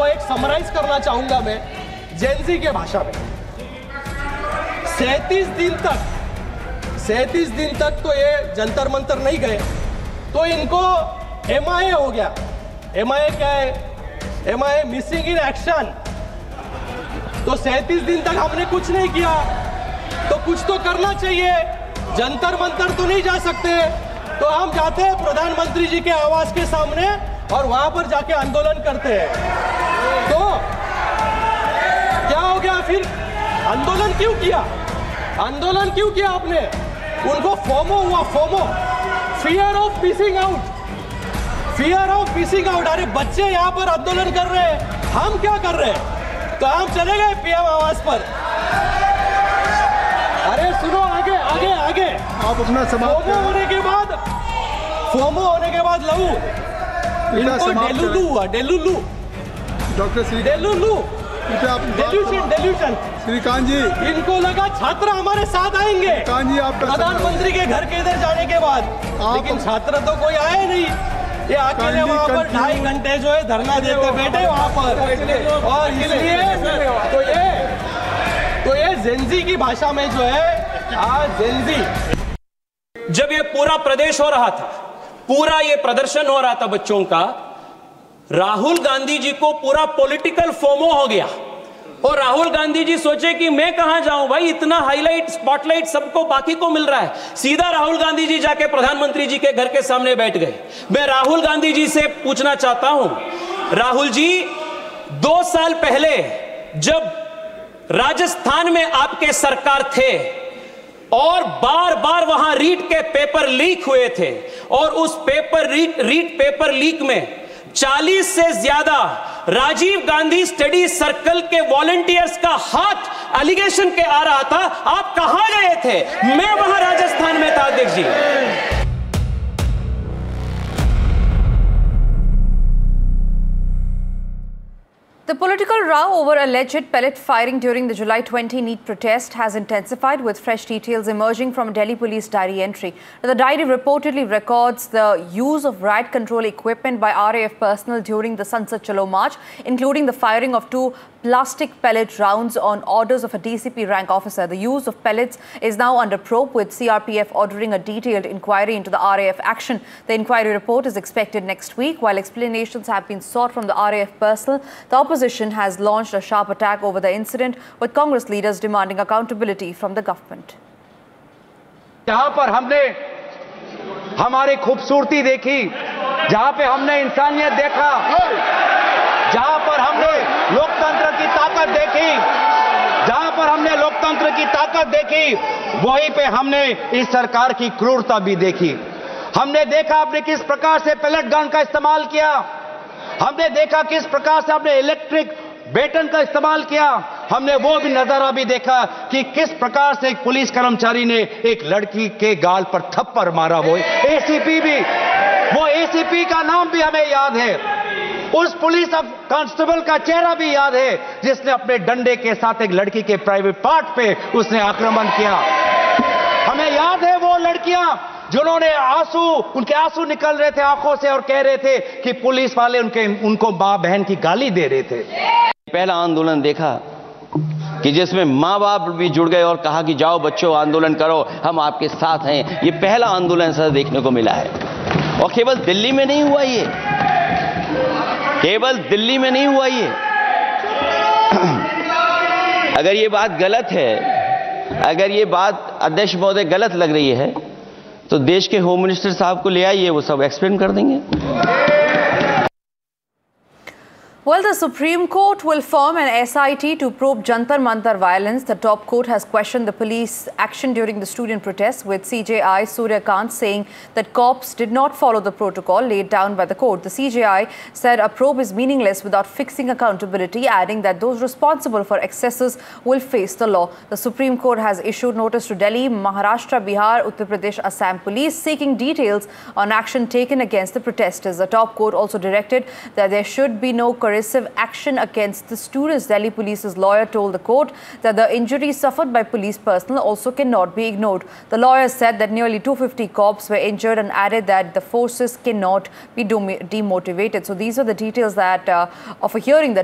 एक समराइज करना चाहूंगा मैं जेनजी के भाषा में। 37 दिन तक तो ये जंतर मंतर नहीं गए, तो इनको MIA हो गया। MIA क्या है? MIA missing in action. तो 37 दिन तक हमने कुछ नहीं किया, तो कुछ तो करना चाहिए। जंतर मंतर तो नहीं जा सकते, तो हम जाते हैं प्रधानमंत्री जी के आवास के सामने और वहां पर जाके आंदोलन करते हैं। तो क्या हो गया फिर? आंदोलन क्यों किया? आंदोलन क्यों किया आपने? उनको फोमो हुआ, FOMO, fear of missing out, fear of missing out. अरे बच्चे यहाँ पर आंदोलन कर रहे हैं, हम क्या कर रहे हैं? तो हम चले गए PM आवास पर। अरे सुनो, आगे आगे आगे आप अपना समाप्त फोमो होने के बाद, फोमो होने के बाद लहू इनको डेलुलू हुआ, डेलुलू, doctor Shri डेलुलू, dilution dilution. Shrikant जी, इनको लगा छात्र हमारे साथ आएंगे श्रीकांत जी, आप प्रधानमंत्री के घर के इधर जाने के बाद, लेकिन छात्र तो कोई आए नहीं। ये अकेले वहाँ पर 2.5 घंटे जो है धरना देते बैठे वहाँ पर। और इसलिए तो ये जेनजी की भाषा में जो है आज जेनजी। जब ये पूरा प्रदेश हो रहा था, पूरा ये प्रदर्शन हो रहा था बच्चों का, राहुल गांधी जी को पूरा पॉलिटिकल फोमो हो गया और राहुल गांधी जी सोचे कि मैं कहां जाऊं भाई, इतना हाईलाइट स्पॉटलाइट सबको बाकी को मिल रहा है। सीधा राहुल गांधी जी जाके प्रधानमंत्री जी के घर के सामने बैठ गए। मैं राहुल गांधी जी से पूछना चाहता हूं, राहुल जी 2 साल पहले जब राजस्थान में आपके सरकार थे और बार बार वहां रीट के पेपर लीक हुए थे और उस रीट पेपर लीक में 40 से ज्यादा राजीव गांधी स्टडी सर्कल के वॉलंटियर्स का हाथ एलिगेशन के आ रहा था, आप कहां गए थे? मैं वहां राजस्थान में था अध्यक्ष जी। The political row over alleged pellet firing during the July 20 NEET protest has intensified, with fresh details emerging from a Delhi police diary entry. The diary reportedly records the use of riot control equipment by RAF personnel during the Sansad Chalo March, including the firing of 2 plastic pellet rounds on orders of a DCP rank officer. The use of pellets is now under probe, with CRPF ordering a detailed inquiry into the RAF action. The inquiry report is expected next week. While explanations have been sought from the RAF personnel, the opposition has launched a sharp attack over the incident, with Congress leaders demanding accountability from the government. जहां पर हमने हमारी खूबसूरती देखी, जहां पे हमने इंसानियत देखा, जहां पर हमने लोकतंत्र की ताकत देखी, जहां पर हमने लोकतंत्र की ताकत देखी, वहीं पे हमने इस सरकार की क्रूरता भी देखी। हमने देखा आपने किस प्रकार से पैलेट गन का इस्तेमाल किया, हमने देखा किस प्रकार से आपने इलेक्ट्रिक बेटन का इस्तेमाल किया, हमने वो भी नजारा भी देखा कि किस प्रकार से एक पुलिस कर्मचारी ने एक लड़की के गाल पर थप्पड़ मारा। वो एसीपी भी, वो एसीपी का नाम भी हमें याद है, उस पुलिस कांस्टेबल का चेहरा भी याद है जिसने अपने डंडे के साथ एक लड़की के प्राइवेट पार्ट पे उसने आक्रमण किया। हमें याद है वो लड़कियां जिन्होंने उनके आंसू निकल रहे थे आंखों से और कह रहे थे कि पुलिस वाले उनको मां बहन की गाली दे रहे थे। पहला आंदोलन देखा कि जिसमें मां बाप भी जुड़ गए और कहा कि जाओ बच्चों आंदोलन करो, हम आपके साथ हैं। ये पहला आंदोलन सर देखने को मिला है और केवल दिल्ली में नहीं हुआ, ये केवल दिल्ली में नहीं हुआ। ये अगर ये बात गलत है, अगर ये बात अध्यक्ष महोदय गलत लग रही है तो देश के होम मिनिस्टर साहब को ले आइए, वो सब एक्सप्लेन कर देंगे। Well, the Supreme Court will form an SIT to probe Jantar Mantar violence. The top court has questioned the police action during the student protests, with CJI Surya Kant saying that cops did not follow the protocol laid down by the court. The CJI said a probe is meaningless without fixing accountability, adding that those responsible for excesses will face the law. The Supreme Court has issued notice to Delhi, Maharashtra, Bihar, Uttar Pradesh, Assam police seeking details on action taken against the protesters. The top court also directed that there should be no coercive action against the students. Delhi police's lawyer told the court that the injuries suffered by police personnel also cannot be ignored. The lawyer said that nearly 250 cops were injured and added that the forces cannot be demotivated. So these are the details that of a hearing that